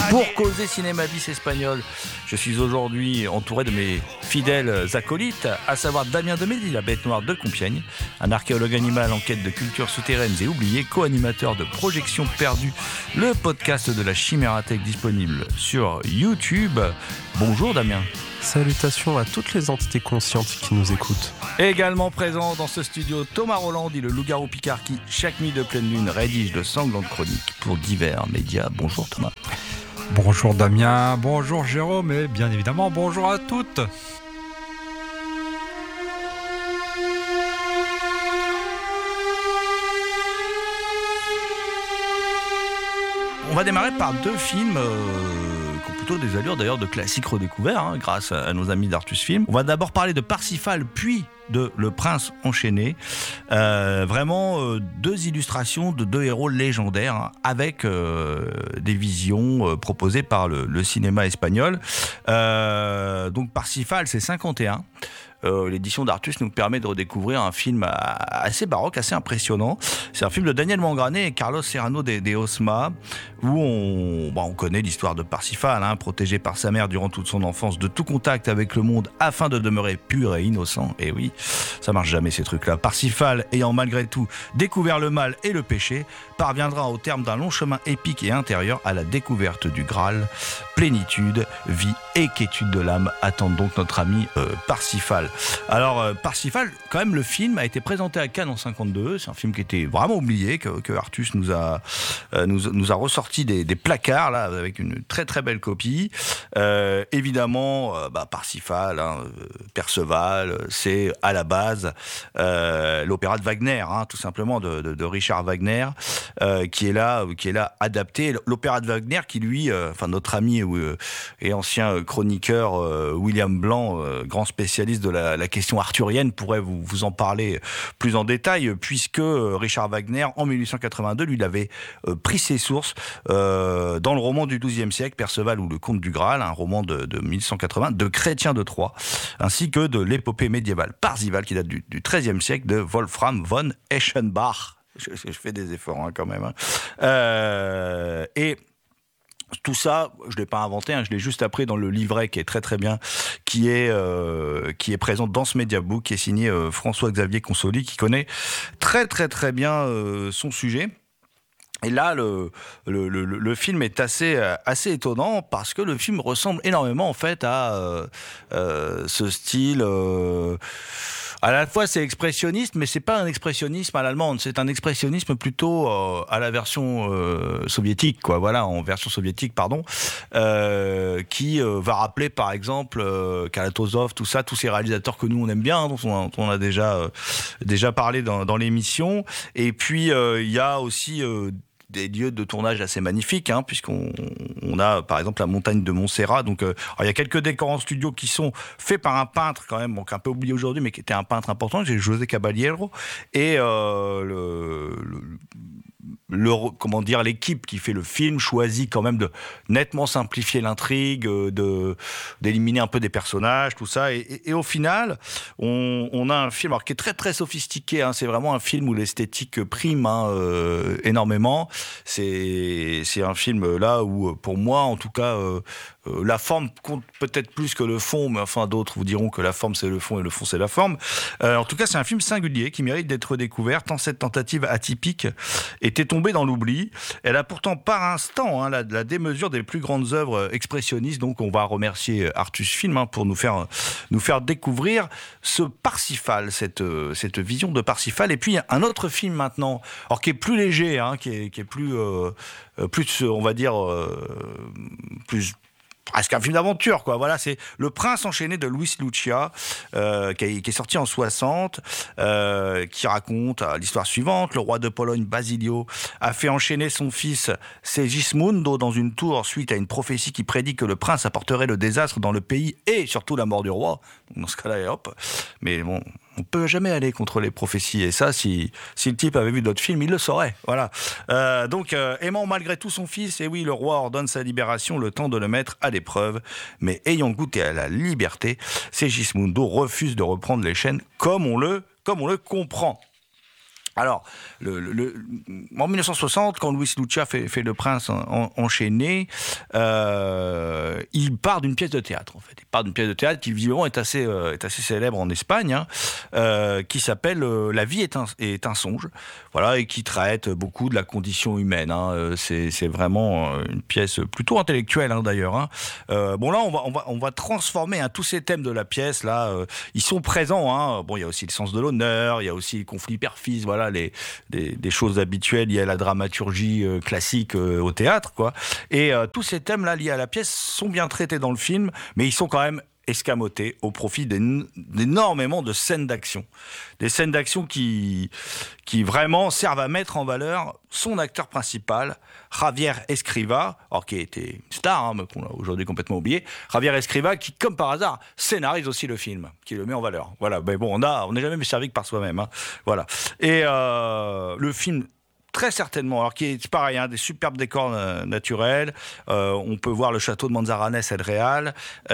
Pour causer cinéma bis espagnol, je suis aujourd'hui entouré de mes fidèles acolytes, à savoir Damien Demédy, la bête noire de Compiègne, un archéologue animal en quête de cultures souterraines et oubliées, co-animateur de Projection Perdue, le podcast de la Chimérathèque disponible sur YouTube. Bonjour Damien. Salutations à toutes les entités conscientes qui nous écoutent. Également présent dans ce studio, Thomas Roland, dit le loup-garou Picard, qui, chaque nuit de pleine lune, rédige de sanglantes chroniques pour divers médias. Bonjour Thomas. Bonjour Damien, bonjour Jérôme et bien évidemment bonjour à toutes. On va démarrer par deux films qui ont plutôt des allures d'ailleurs de classiques redécouverts grâce à nos amis d'Artus Film. On va d'abord parler de Parsifal puis de Le Prince enchaîné. Vraiment deux illustrations de deux héros légendaires avec des visions proposées par le cinéma espagnol. Donc Parsifal, c'est 51. L'édition d'Artus nous permet de redécouvrir un film assez baroque, assez impressionnant. C'est un film de Daniel Mangrané et Carlos Serrano de Osma, où on connaît l'histoire de Parsifal, protégé par sa mère durant toute son enfance de tout contact avec le monde afin de demeurer pur et innocent. Et oui, ça marche jamais ces trucs-là. Parsifal, ayant malgré tout découvert le mal et le péché, parviendra au terme d'un long chemin épique et intérieur à la découverte du Graal. Plénitude, vie et quiétude de l'âme attendent donc notre ami Parsifal. Alors Parsifal, quand même, le film a été présenté à Cannes en 52. C'est un film qui était vraiment oublié, que Artus nous a ressorti des placards là avec une très très belle copie. Évidemment, Parsifal, Perceval, c'est à la base l'opéra de Wagner, tout simplement de Richard Wagner, qui est là adapté. L'opéra de Wagner qui lui, notre ami et ancien chroniqueur William Blanc, grand spécialiste de la question arthurienne, pourrait vous en parler plus en détail, puisque Richard Wagner, en 1882, lui, il avait pris ses sources dans le roman du XIIe siècle, Perceval ou le Comte du Graal, un roman de 1880, de Chrétien de Troyes, ainsi que de l'épopée médiévale Parzival, qui date du XIIIe siècle, de Wolfram von Eschenbach. Je fais des efforts quand même. Et tout ça, je l'ai pas inventé, je l'ai juste appris dans le livret qui est très très bien, qui est présent dans ce Mediabook, qui est signé François-Xavier Consoli, qui connaît très très très bien son sujet. Et là, le film est assez étonnant parce que le film ressemble énormément en fait à ce style. À la fois, c'est expressionniste, mais c'est pas un expressionnisme à l'allemande. C'est un expressionnisme plutôt à la version soviétique, quoi. Voilà, en version soviétique, pardon, qui va rappeler, par exemple, Kalatozov, tout ça, tous ces réalisateurs que nous on aime bien, dont on a déjà parlé dans l'émission. Et puis il y a aussi des lieux de tournage assez magnifiques, puisqu'on a par exemple la montagne de Montserrat. Donc il y a quelques décors en studio qui sont faits par un peintre quand même, un peu oublié aujourd'hui, mais qui était un peintre important, c'est José Caballero, et l'équipe qui fait le film choisit quand même de nettement simplifier l'intrigue, d'éliminer un peu des personnages, tout ça, et au final on a un film qui est très très sophistiqué, c'est vraiment un film où l'esthétique prime énormément. C'est un film là où, pour moi en tout cas, la forme compte peut-être plus que le fond, mais enfin d'autres vous diront que la forme c'est le fond et le fond c'est la forme. En tout cas, c'est un film singulier qui mérite d'être découvert, tant cette tentative atypique était tombée dans l'oubli. Elle a pourtant par instant la démesure des plus grandes œuvres expressionnistes. Donc on va remercier Artus Film pour nous faire découvrir ce Parsifal, cette vision de Parsifal. Et puis un autre film maintenant, alors qui est plus léger, qui est plus on va dire plus presque un film d'aventure, quoi. Voilà, c'est Le Prince enchaîné de Luis Lucia, qui est sorti en 60, qui raconte l'histoire suivante. Le roi de Pologne, Basilio, a fait enchaîner son fils Segismundo dans une tour suite à une prophétie qui prédit que le prince apporterait le désastre dans le pays et surtout la mort du roi. Donc, dans ce cas-là, hop. Mais bon, on peut jamais aller contre les prophéties, et ça, si le type avait vu d'autres films, il le saurait. Voilà. Donc, aimant malgré tout son fils, et oui, le roi ordonne sa libération, le temps de le mettre à l'épreuve. Mais ayant goûté à la liberté, Segismundo refuse de reprendre les chaînes comme on le comprend. Alors, en 1960, quand Luis Lucia fait Le Prince enchaîné, il part d'une pièce de théâtre, en fait. Il part d'une pièce de théâtre qui, visiblement, est assez célèbre en Espagne, qui s'appelle La vie est un songe, voilà, et qui traite beaucoup de la condition humaine. C'est vraiment une pièce plutôt intellectuelle, d'ailleurs. Bon, là, on va transformer tous ces thèmes de la pièce, là, ils sont présents. Bon, il y a aussi le sens de l'honneur, il y a aussi les conflits père-fils, voilà, des choses habituelles liées à la dramaturgie classique au théâtre, quoi. Et tous ces thèmes-là liés à la pièce sont bien traités dans le film, mais ils sont quand même escamotés au profit d'énormément de scènes d'action. Des scènes d'action qui vraiment servent à mettre en valeur son acteur principal, Javier Escriva, alors qui était une star, mais qu'on a aujourd'hui complètement oublié. Javier Escriva, qui, comme par hasard, scénarise aussi le film, qui le met en valeur. Voilà, mais bon, on n'est jamais mieux servi que par soi-même. Voilà. Et le film, très certainement, alors qui est pareil, des superbes décors naturels. On peut voir le château de Manzanares El Real.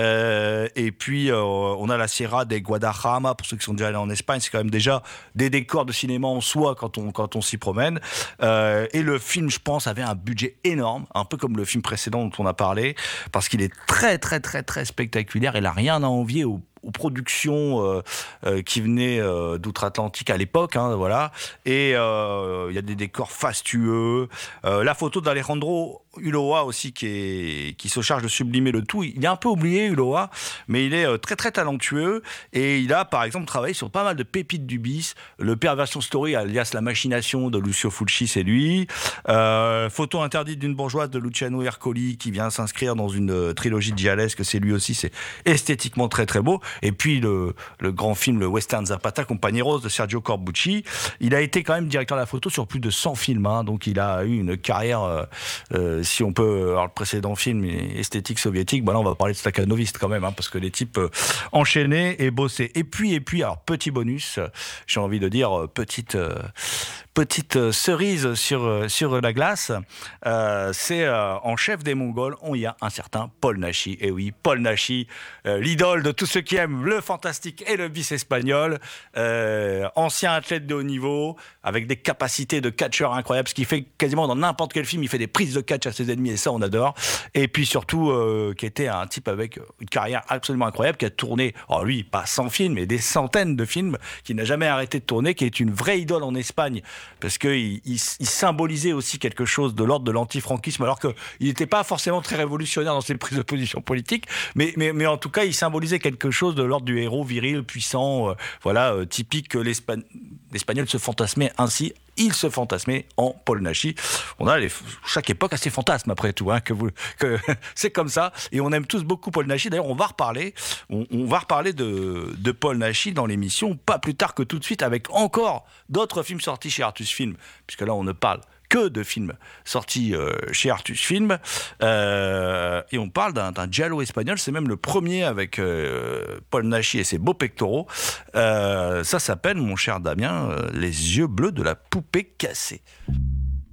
Et puis, on a la Sierra de Guadarrama, pour ceux qui sont déjà allés en Espagne. C'est quand même déjà des décors de cinéma en soi quand on s'y promène. Et le film, je pense, avait un budget énorme, un peu comme le film précédent dont on a parlé, parce qu'il est très, très, très, très spectaculaire. Il n'a rien à envier aux productions qui venaient d'outre-Atlantique à l'époque, voilà. Et il y a des décors fastueux. La photo d'Alejandro Ulloa aussi qui se charge de sublimer le tout. Il est un peu oublié, Ulloa, mais il est très très talentueux et il a par exemple travaillé sur pas mal de pépites du bis. Le Perversion Story, alias La Machination de Lucio Fulci, c'est lui. Photo interdite d'une bourgeoise de Luciano Ercoli qui vient s'inscrire dans une trilogie de Gialesque, c'est lui aussi, c'est esthétiquement très très beau. Et puis le grand film, le western Zapata, Compagnie Rose de Sergio Corbucci. Il a été quand même directeur de la photo sur plus de 100 films, donc il a eu une carrière, si on peut, alors le précédent film, esthétique soviétique, là on va parler de Stakhanoviste quand même, parce que les types enchaînaient et bossaient. Et puis, alors petit bonus, j'ai envie de dire petite cerise sur la glace, c'est en chef des Mongols, il y a un certain Paul Naschy. Et oui, Paul Naschy, l'idole de tous ceux qui aiment le fantastique et le bis espagnol, ancien athlète de haut niveau, avec des capacités de catcheur incroyables, ce qui fait quasiment dans n'importe quel film, il fait des prises de catch à ses ennemis, et ça on adore. Et puis surtout, qui était un type avec une carrière absolument incroyable, qui a tourné, alors lui, pas 100 films, mais des centaines de films, qui n'a jamais arrêté de tourner, qui est une vraie idole en Espagne, parce qu'il symbolisait aussi quelque chose de l'ordre de l'antifranquisme, alors qu'il n'était pas forcément très révolutionnaire dans ses prises de position politiques, mais en tout cas, il symbolisait quelque chose de l'ordre du héros viril, puissant, typique que l'Espagnol se fantasmait ainsi. Il se fantasmait en Paul Naschy. On a chaque époque a ses fantasmes après tout, que c'est comme ça. Et on aime tous beaucoup Paul Naschy. D'ailleurs, on va reparler de Paul Naschy dans l'émission, pas plus tard que tout de suite, avec encore d'autres films sortis chez Artus Film, puisque là, on ne parle que de films sortis chez Artus Film, et on parle d'un giallo espagnol. C'est même le premier avec Paul Naschy et ses beaux pectoraux. Ça s'appelle, mon cher Damien, Les yeux bleus de la poupée cassée.